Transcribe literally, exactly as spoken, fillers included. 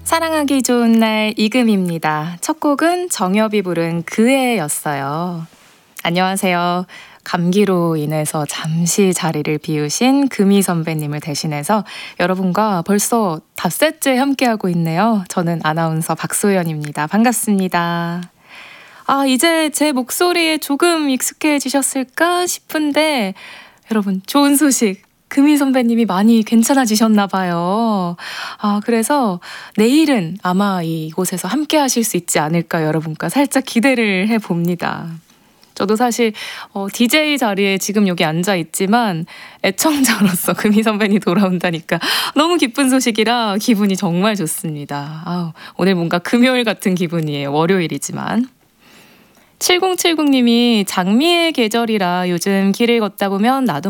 사랑하기 좋은 날 이금입니다. 첫 곡은 정엽이 부른 그애였어요. 안녕하세요. 감기로 인해서 잠시 자리를 비우신 금희 선배님을 대신해서 여러분과 벌써 닷새째 함께하고 있네요. 저는 아나운서 박소연입니다. 반갑습니다. 아, 이제 제 목소리에 조금 익숙해지셨을까 싶은데 여러분 좋은 소식, 금희 선배님이 많이 괜찮아지셨나 봐요. 아, 그래서 내일은 아마 이곳에서 함께 하실 수 있지 않을까 여러분과 살짝 기대를 해봅니다. 저도 사실 어, 디제이 자리에 지금 여기 앉아 있지만 애청자로서 금희 선배님 돌아온다니까 너무 기쁜 소식이라 기분이 정말 좋습니다. 아우, 오늘 뭔가 금요일 같은 기분이에요. 월요일이지만. 칠공칠공님이 장미의 계절이라 요즘 길을 걷다 보면 나도